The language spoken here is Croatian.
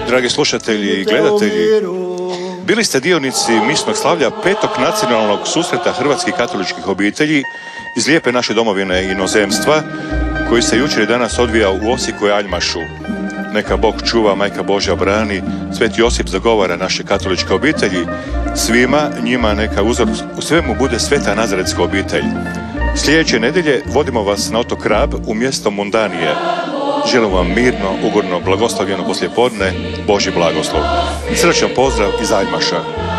Dragi slušatelji i gledatelji, bili ste dionici misnog slavlja 5. nacionalnog susreta hrvatskih katoličkih obitelji iz lijepe naše domovine i inozemstva, koji se jučer i danas odvija u Osijeku i Aljmašu. Neka Bog čuva, Majka Božja brani, Sveti Josip zagovara naše katoličke obitelji. Svima njima neka uzor u svemu bude Sveta Nazaretska obitelj. Sljedeće nedjelje vodimo vas na otok Rab u mjesto Mundanije. Želim vam mirno, ugodno, blagoslovljeno poslijepodne, Božji blagoslov. Srdačan pozdrav iz Aljmaša.